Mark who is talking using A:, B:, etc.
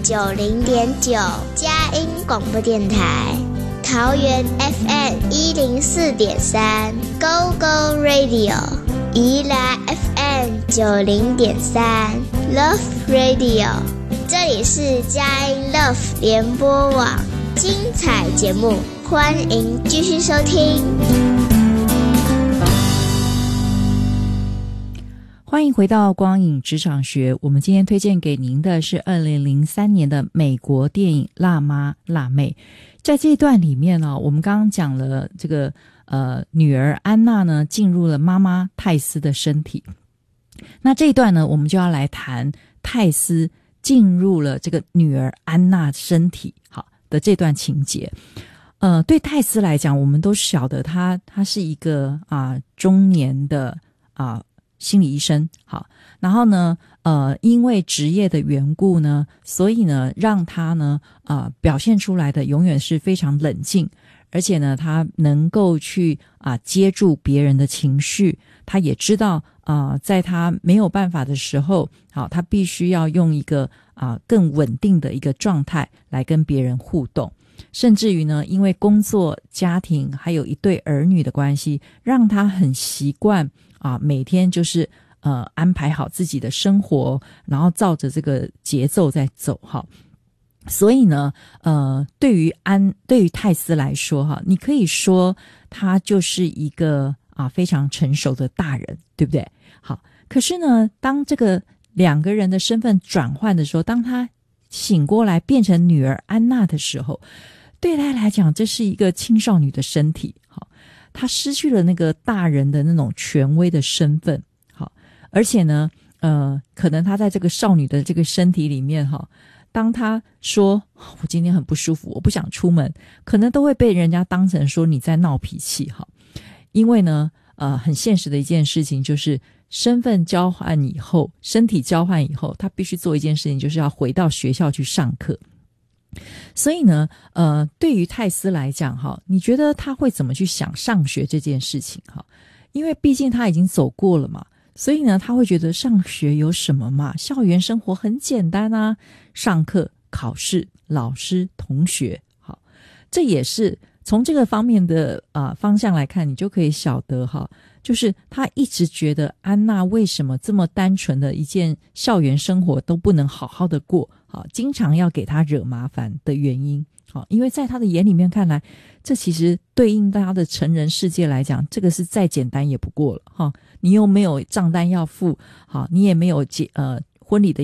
A: 90.9佳音广播电台，桃园 FM104.3 Go Go Radio， 宜兰 FM90.3 Love Radio， 这里是佳音 Love 联播网，精彩节目，欢迎继续收听。
B: 欢迎回到光影职场学，我们今天推荐给您的是2003年的美国电影《辣妈辣妹》。在这一段里面呢，我们刚刚讲了这个女儿安娜呢进入了妈妈泰斯的身体，那这一段呢我们就要来谈泰斯进入了这个女儿安娜身体好的这段情节。对泰斯来讲，我们都晓得他是一个中年的心理医生，好，然后呢因为职业的缘故呢，所以呢让他呢表现出来的永远是非常冷静，而且呢他能够去接住别人的情绪，他也知道在他没有办法的时候，好，他必须要用一个更稳定的一个状态来跟别人互动。甚至于呢，因为工作、家庭还有一对儿女的关系，让他很习惯每天就是安排好自己的生活，然后照着这个节奏在走哈。所以呢对于泰斯来说哈，你可以说他就是一个非常成熟的大人，对不对？好，可是呢当这个两个人的身份转换的时候，当他醒过来变成女儿安娜的时候，对他来讲这是一个青少女的身体，好，他失去了那个大人的那种权威的身份，好，而且呢可能他在这个少女的这个身体里面哈，当他说我今天很不舒服，我不想出门，可能都会被人家当成说你在闹脾气哈。因为呢很现实的一件事情就是身份交换以后，身体交换以后，他必须做一件事情，就是要回到学校去上课。所以呢对于泰斯来讲哈，你觉得他会怎么去想上学这件事情哈？因为毕竟他已经走过了嘛，所以呢他会觉得上学有什么嘛，校园生活很简单啊，上课、考试、老师、同学，好，这也是从这个方面的方向来看，你就可以晓得哈，就是他一直觉得安娜为什么这么单纯的一件校园生活都不能好好的过，好，经常要给他惹麻烦的原因。好，因为在他的眼里面看来，这其实对应到他的成人世界来讲，这个是再简单也不过了哈。你又没有账单要付，好，你也没有婚礼的